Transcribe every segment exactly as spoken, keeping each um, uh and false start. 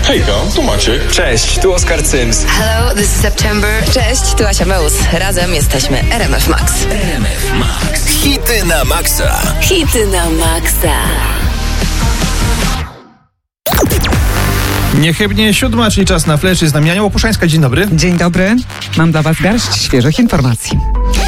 Hejka, tu Maciek. Cześć, tu Oskar Cyms. Hello, this is September. Cześć, tu Asia Meus. Razem jesteśmy R M F Max. R M F Max. Hity na maksa. Hity na maksa. Niechybnie siódma, czyli czas na flash. Jest z nami Ania Łopuszańska. Dzień dobry. Dzień dobry. Mam dla Was garść świeżych informacji.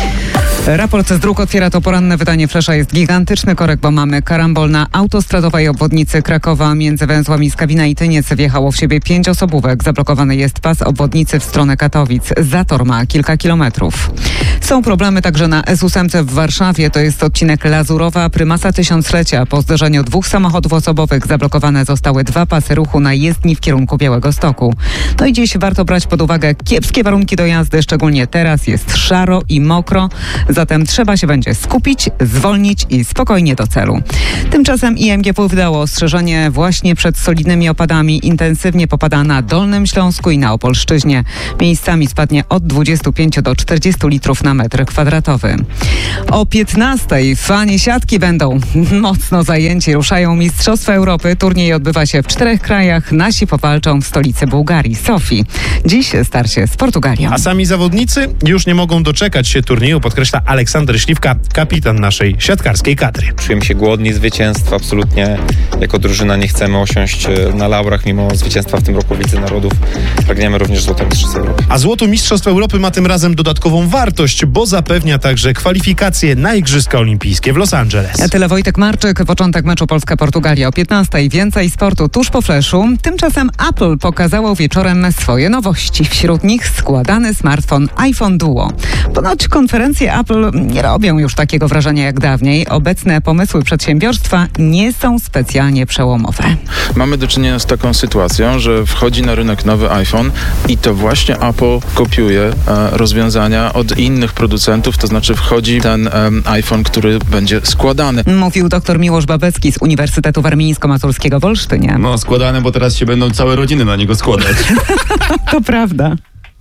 Raport z dróg otwiera to poranne wydanie Flesza. Jest gigantyczny korek, bo mamy karambol na autostradowej obwodnicy Krakowa. Między węzłami Skawina i Tyniec wjechało w siebie pięć osobówek. Zablokowany jest pas obwodnicy w stronę Katowic. Zator ma kilka kilometrów. Są problemy także na S osiem w Warszawie. To jest odcinek Lazurowa, Prymasa Tysiąclecia. Po zderzeniu dwóch samochodów osobowych zablokowane zostały dwa pasy ruchu na jezdni w kierunku Białegostoku. No i dziś warto brać pod uwagę kiepskie warunki do jazdy, szczególnie teraz jest szaro i mokro. Zatem trzeba się będzie skupić, zwolnić i spokojnie do celu. Tymczasem I M G P wydało ostrzeżenie właśnie przed solidnymi opadami. Intensywnie popada na Dolnym Śląsku i na Opolszczyźnie. Miejscami spadnie od dwudziestu pięciu do czterdziestu litrów na metr kwadratowy. O piętnastej fani siatki będą mocno zajęci. Ruszają Mistrzostwa Europy. Turniej odbywa się w czterech krajach. Nasi powalczą w stolicy Bułgarii, Sofii. Dziś starcie z Portugalią. A sami zawodnicy już nie mogą doczekać się turnieju, podkreśla Aleksander Śliwka, kapitan naszej siatkarskiej kadry. Czujemy się głodni zwycięstwa. Absolutnie jako drużyna nie chcemy osiąść na laurach mimo zwycięstwa w tym roku w Lidze Narodów. Pragniemy również złota Mistrzostw Europy. A złoto Mistrzostw Europy ma tym razem dodatkową wartość, bo zapewnia także kwalifikacje na Igrzyska Olimpijskie w Los Angeles. A tyle Wojtek Marczyk, początek meczu Polska-Portugalia o piętnastej. Więcej sportu tuż po fleszu. Tymczasem Apple pokazało wieczorem swoje nowości. Wśród nich składany smartfon iPhone Duo. Ponoć konferencje Apple nie robią już takiego wrażenia jak dawniej. Obecne pomysły przedsiębiorstwa nie są specjalnie przełomowe. Mamy do czynienia z taką sytuacją, że wchodzi na rynek nowy iPhone i to właśnie Apple kopiuje e, rozwiązania od innych producentów, to znaczy wchodzi ten e, iPhone, który będzie składany. Mówił dr Miłosz Babecki z Uniwersytetu Warmińsko-Mazurskiego w Olsztynie. No składane, bo teraz się będą całe rodziny na niego składać. To prawda.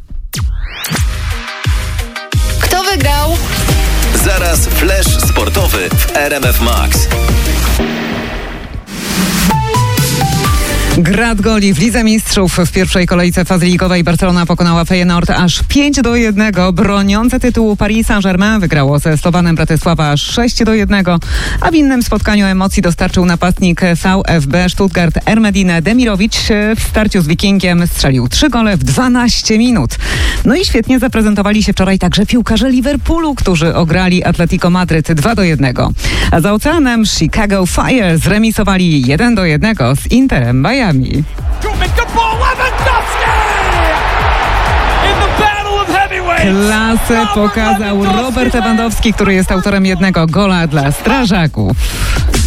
Kto wygrał? Zaraz flash sportowy w R M F Max. Grad goli w Lidze Mistrzów. W pierwszej kolejce fazy ligowej Barcelona pokonała Feyenoord aż pięć do jednego. Broniące tytułu Paris Saint-Germain wygrało ze Slowanem Bratysława aż sześć do jednego, a w innym spotkaniu emocji dostarczył napastnik V F B Stuttgart Ermedin Demirowicz. W starciu z Wikingiem strzelił trzy gole w dwanaście minut. No i świetnie zaprezentowali się wczoraj także piłkarze Liverpoolu, którzy ograli Atletico Madryt dwa do jednego. A za oceanem Chicago Fire zremisowali jeden do jednego z Interem Miami. Klasę pokazał Robert Lewandowski, który jest autorem jednego gola dla strażaków.